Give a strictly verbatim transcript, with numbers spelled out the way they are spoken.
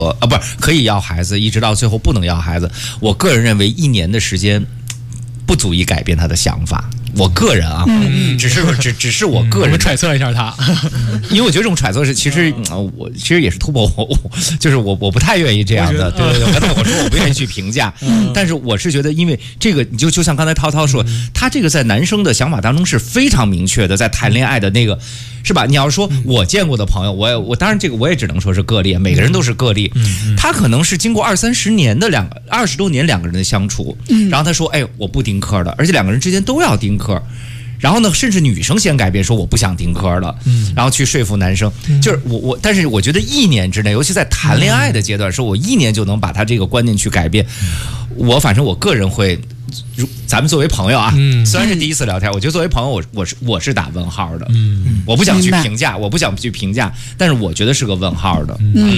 呃啊，不是可以要孩子，一直到最后不能要孩子。我个人认为一年的时间不足以改变他的想法。我个人啊，嗯、只是只只是我个人、 嗯、揣测一下他， 因为我觉得这种揣测是其实、呃、我其实也是突破我，我就是我我不太愿意这样的，对对对。刚才我说我不愿意去评价，嗯、但是我是觉得，因为这个你就就像刚才涛涛说，嗯、他这个在男生的想法当中是非常明确的，在谈恋爱的那个。是吧？你要说我见过的朋友，我也我当然这个我也只能说是个例，每个人都是个例。嗯、他可能是经过二三十年的两个二十多年两个人的相处，嗯、然后他说：“哎，我不丁克的，而且两个人之间都要丁克。”然后呢，甚至女生先改变，说我不想丁克了，嗯、然后去说服男生。嗯、就是我我，但是我觉得一年之内，尤其在谈恋爱的阶段，说我一年就能把他这个观念去改变，我反正我个人会。咱们作为朋友啊，嗯、虽然是第一次聊天，我觉得作为朋友我，我我是我是打问号的，嗯，我不想去评价，我不想去评价，但是我觉得是个问号的，嗯。